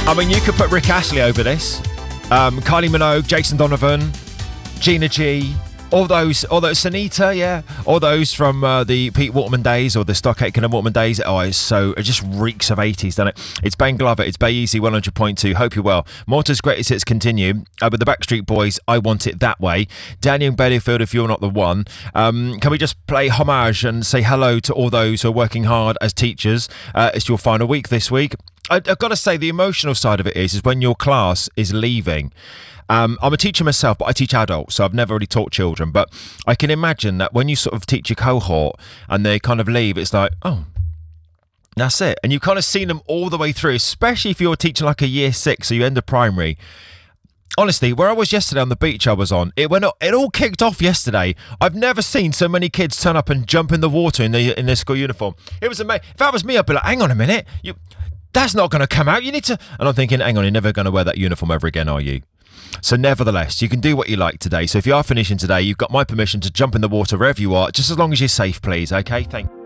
I mean, you could put Rick Astley over this. Kylie Minogue, Jason Donovan, Gina G, all those, Sunita, yeah, all those from the Pete Waterman days or the Stock Aitken and Waterman days. Oh, it just reeks of 80s, doesn't it? It's Ben Glover, it's Bay Easy 100.2. Hope you're well. Mortar's greatest hits continue with the Backstreet Boys. I Want It That Way. Daniel Bedingfield, If You're Not the One. Can we just play homage and say hello to all those who are working hard as teachers? It's your final week this week. I've got to say, the emotional side of it is when your class is leaving. I'm a teacher myself, but I teach adults, so I've never really taught children. But I can imagine that when you sort of teach your cohort and they kind of leave, it's like, oh, that's it. And you've kind of seen them all the way through, especially if you're teaching like a year 6, so you end of primary. Honestly, where I was yesterday on the beach I was on, it all kicked off yesterday. I've never seen so many kids turn up and jump in the water in their school uniform. It was amazing. If that was me, I'd be like, hang on a minute, that's not going to come out. You need to... And I'm thinking, hang on, you're never going to wear that uniform ever again, are you? So nevertheless, you can do what you like today. So if you are finishing today, you've got my permission to jump in the water wherever you are, just as long as you're safe, please. Okay, thank you.